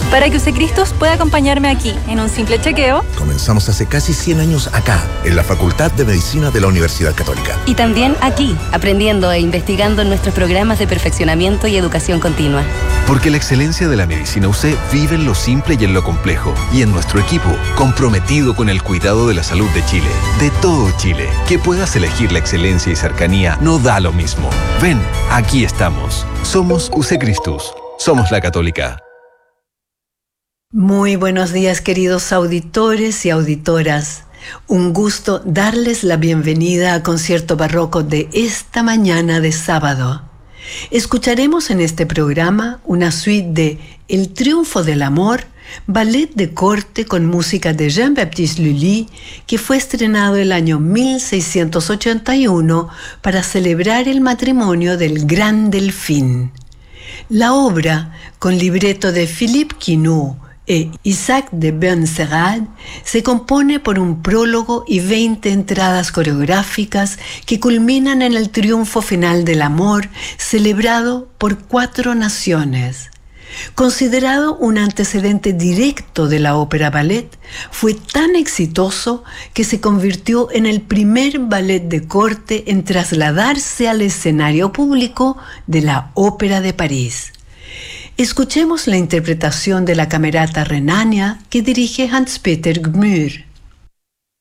Para que Usecristus pueda acompañarme aquí en un simple chequeo. Comenzamos hace casi 100 años acá, en la Facultad de Medicina de la Universidad Católica. Y también aquí, aprendiendo e investigando en nuestros programas de perfeccionamiento y educación continua. Porque la excelencia de la medicina UC vive en lo simple y en lo complejo. Y en nuestro equipo, comprometido con el cuidado de la salud de Chile. De todo Chile. Que puedas elegir la excelencia y cercanía no da lo mismo. Ven, aquí estamos. Somos Usecristus. Somos la Católica. Muy buenos días, queridos auditores y auditoras. Un gusto darles la bienvenida a Concierto Barroco de esta mañana de sábado. Escucharemos en este programa una suite de El Triunfo del Amor, ballet de corte con música de Jean-Baptiste Lully, que fue estrenado el año 1681 para celebrar el matrimonio del Gran Delfín. La obra, con libreto de Philippe Quinault e Isaac de Benserade, se compone por un prólogo y 20 entradas coreográficas que culminan en el triunfo final del amor celebrado por 4 naciones. Considerado un antecedente directo de la ópera ballet, fue tan exitoso que se convirtió en el primer ballet de corte en trasladarse al escenario público de la Ópera de París. Escuchemos la interpretación de la camerata Renania que dirige Hans-Peter Gmür.